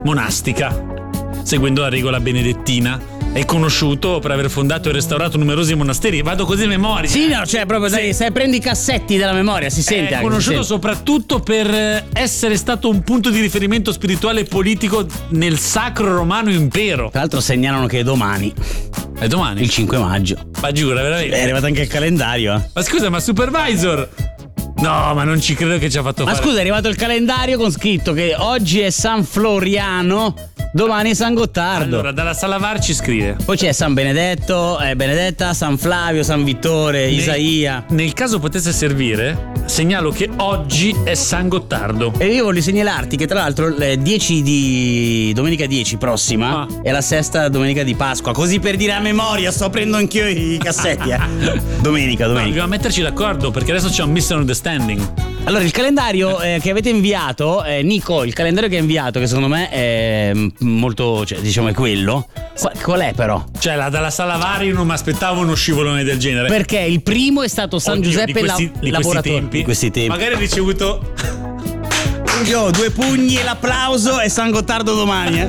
monastica, seguendo la regola benedettina. È conosciuto per aver fondato e restaurato numerosi monasteri. Vado così a memoria. Sì, no, cioè proprio dai, se prendi i cassetti della memoria, si sente. È conosciuto soprattutto per essere stato un punto di riferimento spirituale e politico nel Sacro Romano Impero. Tra l'altro segnalano che è domani. È domani? Il 5 maggio. Ma giura, veramente? È arrivato anche il calendario. Ma scusa, ma Supervisor? No, ma non ci credo che ci ha fatto Ma fare. scusa, è arrivato il calendario con scritto che oggi è San Floriano, domani è San Gottardo. Allora, dalla Salavar ci scrive. Poi c'è San Benedetto, Benedetta, San Flavio, San Vittore, Isaia. Nel caso potesse servire, segnalo che oggi è San Gottardo. E io voglio segnalarti che tra l'altro domenica 10 prossima è la sesta domenica di Pasqua. Così per dire a memoria, sto aprendo anch'io i cassetti. Domenica. No, dobbiamo metterci d'accordo perché adesso c'è un misunderstanding. Allora, il calendario che avete inviato, Nico, il calendario che hai inviato, che secondo me è molto, cioè, diciamo, è quello. Qual è però? Cioè, dalla Salavari io non mi aspettavo uno scivolone del genere. Perché il primo è stato San Giuseppe Lavoratore. Di questi tempi. Magari ha ricevuto. Io 2 pugni e l'applauso e San Gottardo domani.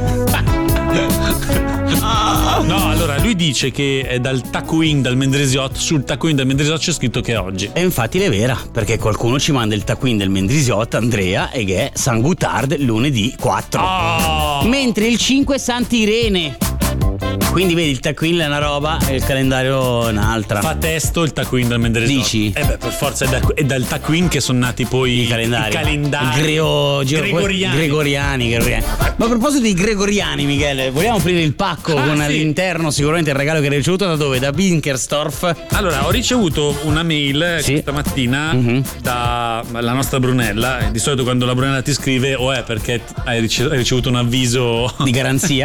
No, allora lui dice che è dal Takuin, dal Mendrisiot. Sul Takuin del Mendrisiot c'è scritto che è oggi. E infatti è vera, perché qualcuno ci manda il Takuin del Mendrisiot, Andrea, e che è San Gottardo lunedì 4. Mentre il 5 è Sant'Irene. Quindi vedi, il Takuin è una roba e il calendario è un'altra. Fa testo il Takuin del Mendrisiot. Dici? Per forza è dal Takuin che sono nati poi i calendari. Gregoriani. Ma a proposito di gregoriani, Michele, vogliamo aprire il pacco con all'interno sicuramente il regalo che hai ricevuto da dove? Da Binkersdorf? Allora, ho ricevuto una mail questa mattina dalla nostra Brunella. Di solito quando la Brunella ti scrive o è perché hai ricevuto un avviso di garanzia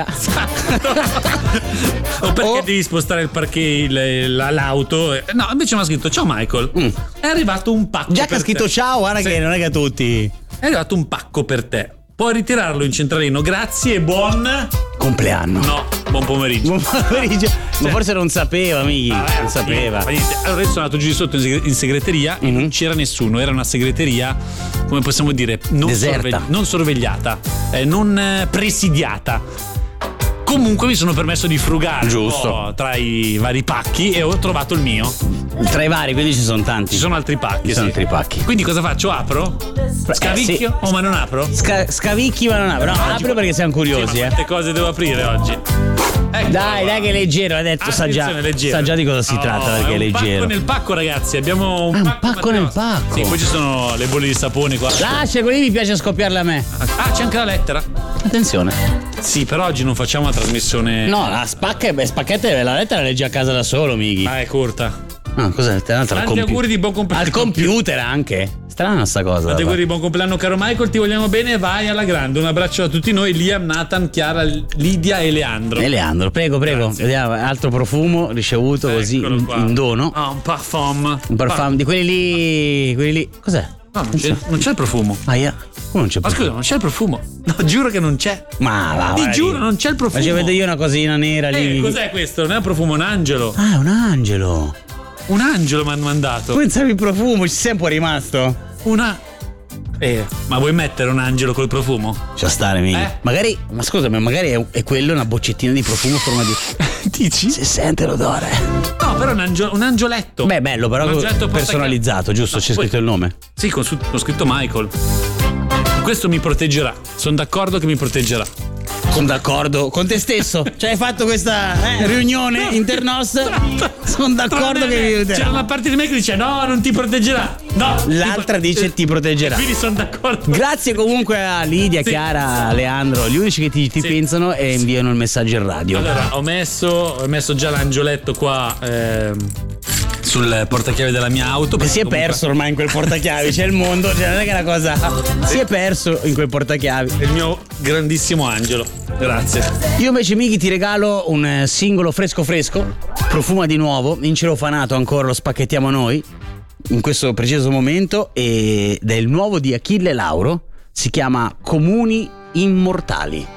o perché devi spostare il parquet, l'auto. No, invece mi ha scritto: ciao Michael, è arrivato un pacco. Già che ha scritto ciao, guarda che non è che a tutti. È arrivato un pacco per te. Puoi ritirarlo in centralino. Grazie e buon compleanno. No, buon pomeriggio. Buon pomeriggio. Ma forse non sapeva, amici. Non sapeva. Allora io sono andato giù di sotto in segreteria e non c'era nessuno. Era una segreteria, come possiamo dire, non sorvegliata, non presidiata. Comunque mi sono permesso di frugare tra i vari pacchi e ho trovato il mio. Tra i vari, quindi ci sono tanti. Ci sono altri pacchi. Altri pacchi. Quindi cosa faccio? Apro? Scavicchio? Sì. Ma non apro? Scavicchi ma non apro. No, apro perché siamo curiosi. Sì, ma quante cose devo aprire oggi? Ecco. Dai che è leggero, ha detto. Sa già di cosa si tratta perché è leggero. Un pacco nel pacco, ragazzi. Abbiamo un pacco nel pacco. Sì, poi ci sono le bolle di sapone qua. Lascia, quelli mi piace scoppiarle a me. C'è anche la lettera. Attenzione. Sì, però oggi non facciamo la trasmissione. No, la spacchetta, la lettera la leggi a casa da solo, Mighi. È corta. No, cos'è? Tanti auguri di buon compleanno. Al computer anche. Strana sta cosa. Tanti auguri di buon compleanno, caro Michael. Ti vogliamo bene. Vai alla grande. Un abbraccio a tutti noi. Liam, Nathan, Chiara, Lidia e Leandro. Prego. Grazie. Vediamo, altro profumo ricevuto così in dono. Un parfum. Un parfum di quelli lì. Cos'è? No, non c'è il profumo. Come non c'è il profumo? Ma scusa, non c'è il profumo. No, giuro che non c'è. Ma va. Ti giuro, non c'è il profumo. Ma ci vedo io una cosina nera lì. Cos'è questo? Non è un profumo, è un angelo. Ah, è un angelo. Un angelo mi hanno mandato. Pensavi il profumo, ci sei un po' rimasto. Ma vuoi mettere un angelo col profumo? Lascia stare, mica. Magari, ma scusami, magari è quello una boccettina di profumo a forma di. Dici? Si sente l'odore. No, però un angioletto. Beh, bello, però personalizzato, giusto? C'è scritto il nome. Sì, con scritto Michael. Questo mi proteggerà. Sono d'accordo che mi proteggerà. Sono d'accordo con te stesso. Cioè, hai fatto questa riunione internos. Sono d'accordo che c'era una parte di me che dice no, non ti proteggerà. No. L'altra dice ti proteggerà. Quindi sono d'accordo. Grazie comunque a Lidia, Chiara, Leandro, gli unici che ti pensano e inviano il messaggio in radio. Allora, ho messo già l'angioletto qua sul portachiavi della mia auto. Si è perso ormai in quel portachiavi. C'è il mondo, cioè non è che è una cosa. Si è perso in quel portachiavi. Il mio grandissimo angelo. Grazie. Io invece, Miki, ti regalo un singolo fresco, profuma di nuovo, in celofanato ancora, lo spacchettiamo noi in questo preciso momento, ed è il nuovo di Achille Lauro, si chiama Comuni Immortali.